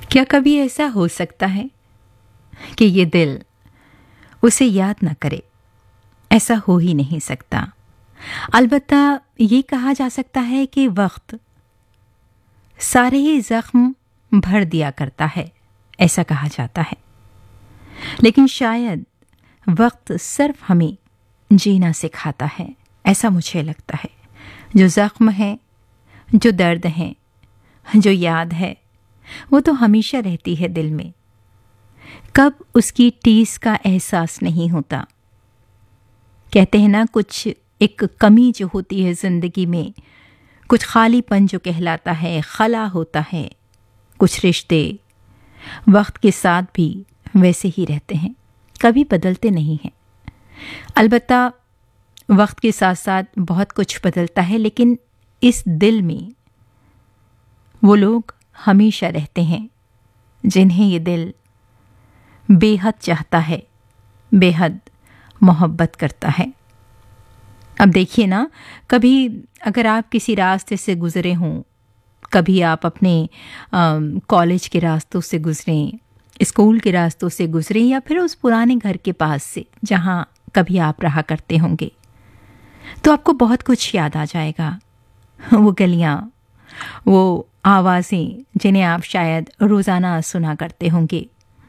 क्या कभी ऐसा हो सकता है कि ये दिल उसे याद न करे? ऐसा हो ही नहीं सकता। अलबत्ता ये कहा जा सकता है कि वक्त सारे ही जख्म भर दिया करता है, ऐसा कहा जाता है। लेकिन शायद वक्त सिर्फ हमें जीना सिखाता है, ऐसा मुझे लगता है। जो जख्म है, जो दर्द है, जो याद है, वो तो हमेशा रहती है दिल में। कब उसकी टीस का एहसास नहीं होता। कहते हैं ना, कुछ एक कमी जो होती है जिंदगी में, कुछ खालीपन जो कहलाता है, खला होता है। कुछ रिश्ते वक्त के साथ भी वैसे ही रहते हैं, कभी बदलते नहीं हैं। अलबत्ता वक्त के साथ साथ बहुत कुछ बदलता है, लेकिन इस दिल में वो लोग हमेशा रहते हैं जिन्हें ये दिल बेहद चाहता है, बेहद मोहब्बत करता है। अब देखिए ना, कभी अगर आप किसी रास्ते से गुजरे हों, कभी आप अपने कॉलेज के रास्तों से गुजरें, स्कूल के रास्तों से गुजरें, या फिर उस पुराने घर के पास से जहाँ कभी आप रहा करते होंगे, तो आपको बहुत कुछ याद आ जाएगा। वो गलियाँ, वो आवाज़ें जिन्हें आप शायद रोज़ाना सुना करते होंगे।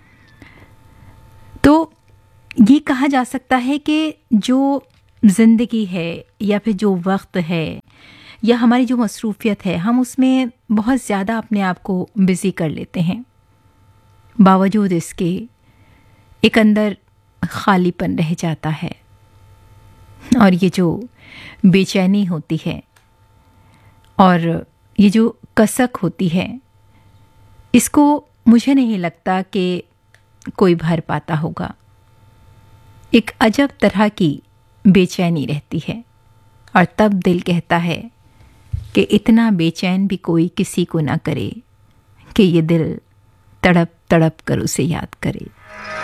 तो ये कहा जा सकता है कि जो ज़िंदगी है, या फिर जो वक्त है, या हमारी जो मसरूफ़ियत है, हम उसमें बहुत ज़्यादा अपने आप को बिज़ी कर लेते हैं। बावजूद इसके एक अंदर खालीपन रह जाता है, और ये जो बेचैनी होती है और ये जो कसक होती है, इसको मुझे नहीं लगता कि कोई भर पाता होगा। एक अजब तरह की बेचैनी रहती है, और तब दिल कहता है कि इतना बेचैन भी कोई किसी को ना करे कि ये दिल तड़प तड़प कर उसे याद करे।